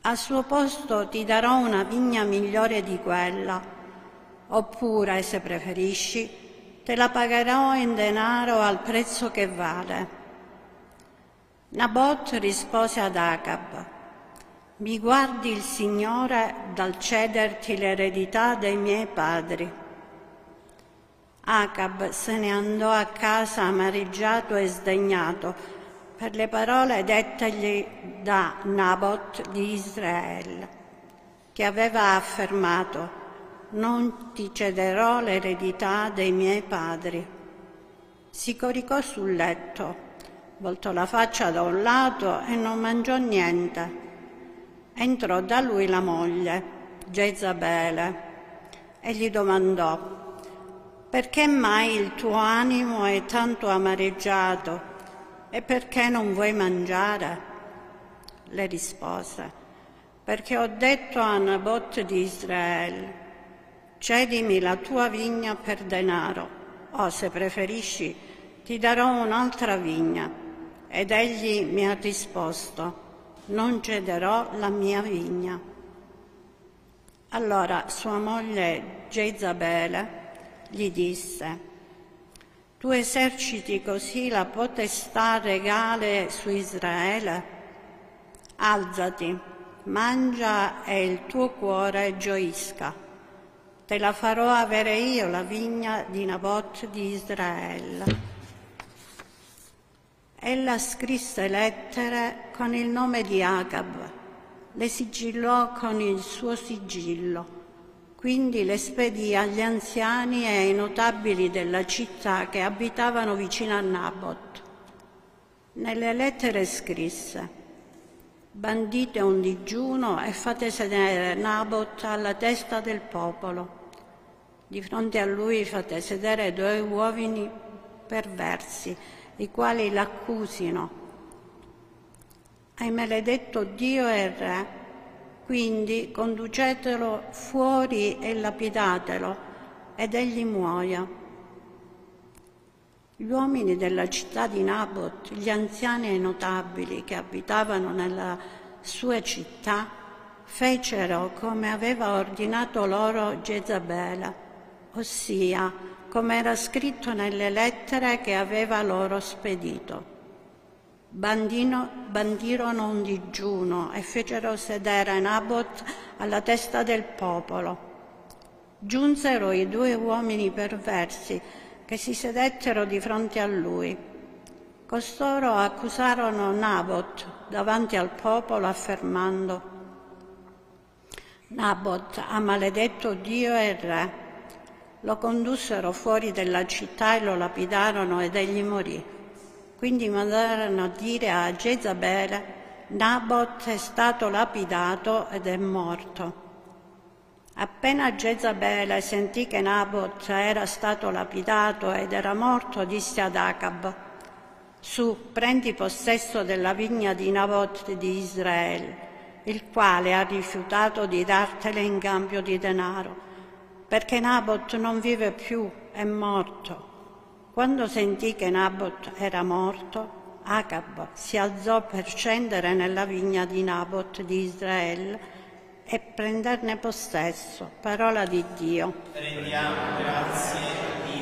Al suo posto ti darò una vigna migliore di quella, oppure, se preferisci, te la pagherò in denaro al prezzo che vale. Nabot rispose ad Acab: mi guardi il Signore dal cederti l'eredità dei miei padri. Acab se ne andò a casa amareggiato e sdegnato per le parole dettegli da Nabot di Israele, che aveva affermato: non ti cederò l'eredità dei miei padri. Si coricò sul letto, voltò la faccia da un lato e non mangiò niente. Entrò da lui la moglie, Jezabele, e gli domandò: perché mai il tuo animo è tanto amareggiato e perché non vuoi mangiare? Le rispose: perché ho detto a Nabot di Israele: cedimi la tua vigna per denaro, o se preferisci ti darò un'altra vigna. Ed egli mi ha risposto: non cederò la mia vigna. Allora sua moglie Jezabele gli disse: tu eserciti così la potestà regale su Israele? Alzati, mangia e il tuo cuore gioisca. Te la farò avere io la vigna di Nabot di Israele. Ella scrisse lettere con il nome di Acab, le sigillò con il suo sigillo, quindi le spedì agli anziani e ai notabili della città che abitavano vicino a Nabot. Nelle lettere scrisse: bandite un digiuno e fate sedere Nabot alla testa del popolo. Di fronte a lui fate sedere 2 uomini perversi, i quali l'accusino. Hai maledetto Dio e il Re, quindi conducetelo fuori e lapidatelo, ed egli muoia. Gli uomini della città di Nabot, gli anziani e i notabili che abitavano nella sua città, fecero come aveva ordinato loro Jezabele, ossia come era scritto nelle lettere che aveva loro spedito. Bandirono un digiuno e fecero sedere Nabot alla testa del popolo. Giunsero i 2 uomini perversi che si sedettero di fronte a lui. Costoro accusarono Nabot davanti al popolo affermando: Nabot ha maledetto Dio e il Re. Lo condussero fuori della città e lo lapidarono ed egli morì. Quindi mandarono a dire a Jezabele: Nabot è stato lapidato ed è morto. Appena Jezabele sentì che Nabot era stato lapidato ed era morto, disse ad Acab: su, prendi possesso della vigna di Nabot di Israele, il quale ha rifiutato di dartela in cambio di denaro, perché Nabot non vive più, è morto. Quando sentì che Nabot era morto, Acab si alzò per scendere nella vigna di Nabot di Israele e prenderne possesso. Parola di Dio. Rendiamo grazie